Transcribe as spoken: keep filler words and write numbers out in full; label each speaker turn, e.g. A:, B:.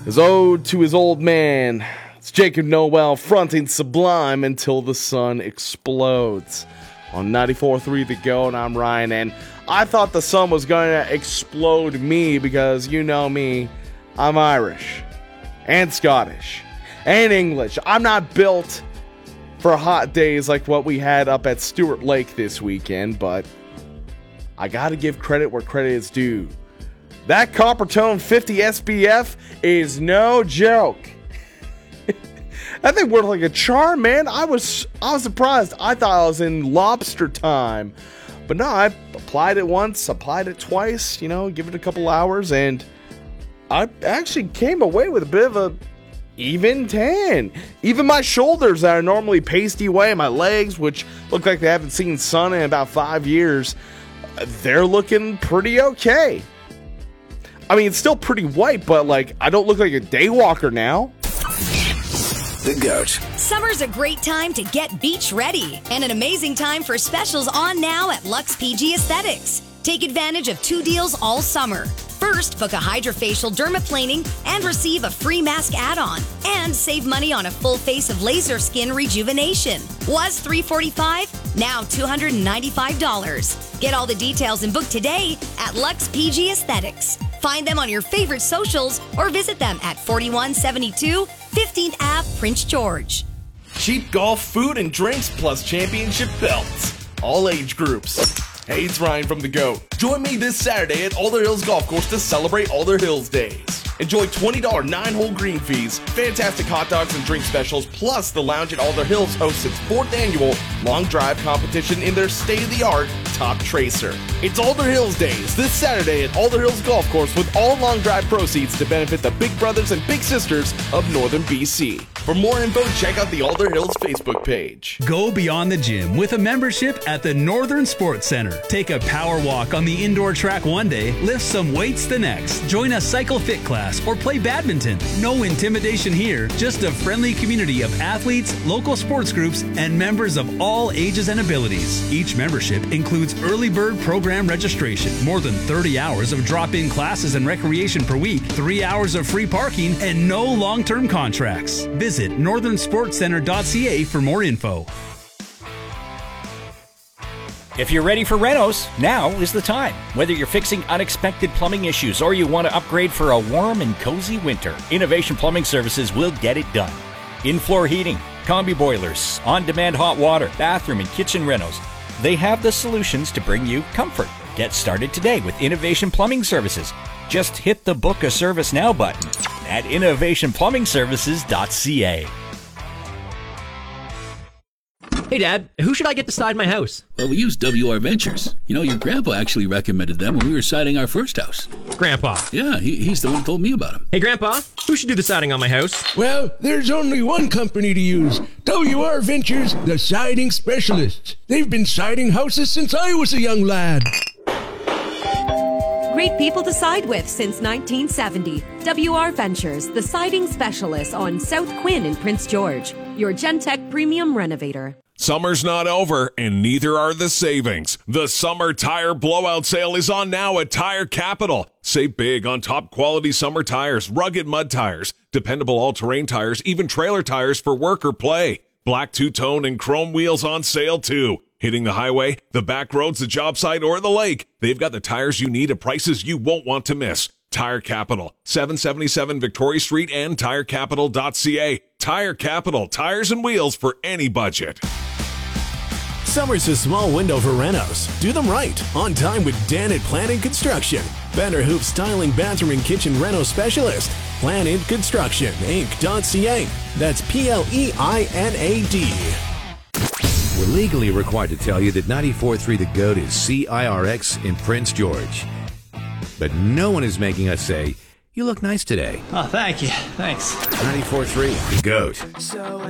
A: His ode to his old man. It's Jacob Noel fronting Sublime Until the Sun Explodes. On ninety-four point three The Go, and I'm Ryan, and I thought the sun was going to explode me because, you know me, I'm Irish, and Scottish, and English. I'm not built for hot days like what we had up at Stewart Lake this weekend, but I gotta give credit where credit is due. That Coppertone fifty S P F is no joke. That thing worked like a charm, man. I was I was surprised. I thought I was in lobster time. But no, I applied it once, applied it twice, you know, give it a couple hours, and I actually came away with a bit of a even tan. Even my shoulders that are normally pasty white, my legs, which look like they haven't seen sun in about five years, they're looking pretty okay. I mean, it's still pretty white, but, like, I don't look like a daywalker now.
B: The Goat.
C: Summer's a great time to get beach ready, and an amazing time for specials on now at Lux P G Aesthetics. Take advantage of two deals all summer. First, book a hydrofacial dermaplaning and receive a free mask add-on, and save money on a full face of laser skin rejuvenation. Was three hundred forty-five dollars, now two hundred ninety-five dollars. Get all the details and book today at Lux P G Aesthetics. Find them on your favorite socials or visit them at forty-one seventy-two fifteenth Avenue, Prince George.
A: Cheap golf, food, and drinks plus championship belts. All age groups. Hey, it's Ryan from The Goat. Join me this Saturday at Alder Hills Golf Course to celebrate Alder Hills Days. Enjoy twenty dollars nine-hole green fees, fantastic hot dogs and drink specials, plus the Lounge at Alder Hills hosts its fourth annual long drive competition in their state-of-the-art Top Tracer. It's Alder Hills Days this Saturday at Alder Hills Golf Course, with all long drive proceeds to benefit the big brothers and big sisters of Northern B C. For more info, check out the Alder Hills Facebook page.
D: Go beyond the gym with a membership at the Northern Sports Center. Take a power walk on the indoor track one day, lift some weights the next. Join a cycle fit class or play badminton. No intimidation here, just a friendly community of athletes, local sports groups, and members of all ages and abilities. Each membership includes early bird program registration, more than thirty hours of drop-in classes and recreation per week, three hours of free parking, and no long-term contracts. Visit northern sports center dot c a for more info.
E: If you're ready for renos, now is the time. Whether you're fixing unexpected plumbing issues or you want to upgrade for a warm and cozy winter, Innovation Plumbing Services will get it done. In-floor heating, combi boilers, on-demand hot water, bathroom and kitchen renos. They have the solutions to bring you comfort. Get started today with Innovation Plumbing Services. Just hit the Book a Service Now button at innovation plumbing services dot c a.
F: Hey, Dad, who should I get to side my house?
G: Well, we use W R Ventures. You know, your grandpa actually recommended them when we were siding our first house.
F: Grandpa?
G: Yeah, he, he's the one who told me about them.
F: Hey, Grandpa, who should do the siding on my house?
H: Well, there's only one company to use. W R Ventures, the siding specialists. They've been siding houses since I was a young lad.
I: Great people to side with since nineteen seventy. W R Ventures, the siding specialists on South Quinn in Prince George. Your Gentech Premium Renovator.
J: Summer's not over, and neither are the savings. The summer tire blowout sale is on now at Tire Capital. Save big on top quality summer tires, rugged mud tires, dependable all-terrain tires, even trailer tires for work or play. Black two-tone and chrome wheels on sale too. Hitting the highway, the back roads, the job site, or the lake, they've got the tires you need at prices you won't want to miss. Tire Capital, seven seventy-seven Victoria Street and tire capital dot c a. Tire Capital, tires and wheels for any budget.
K: Summer's a small window for renos. Do them right, on time with Danet Planning Construction. Banner Hoop Styling Bathroom and Kitchen Reno Specialist. Planet Construction Inc dot c a. That's P L E I N A D.
B: We're legally required to tell you that ninety-four point three The Goat is C I R X in Prince George. But no one is making us say, you look nice today.
L: Oh, thank you. Thanks.
B: ninety-four point three The Goat.
L: So